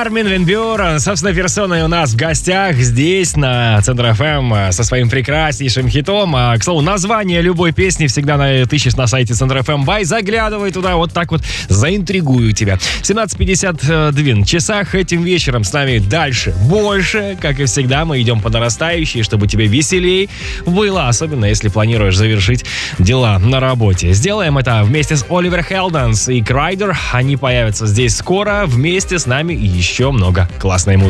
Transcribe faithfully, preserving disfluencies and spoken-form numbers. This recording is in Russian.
Армин ван Бюрен, собственно, персоной у нас в гостях здесь, на Центр эф эм, со своим прекраснейшим хитом. А, к слову, название любой песни всегда на, ты ищешь на сайте Центр эф эм Бай. Заглядывай туда, вот так вот заинтригую тебя. семнадцать пятьдесят два на часах. Этим вечером с нами дальше больше. Как и всегда, мы идем по нарастающей, чтобы тебе веселей было, особенно если планируешь завершить дела на работе. Сделаем это вместе с Оливер Хелденс и Крайдер. Они появятся здесь скоро. Вместе с нами еще много классной музыки.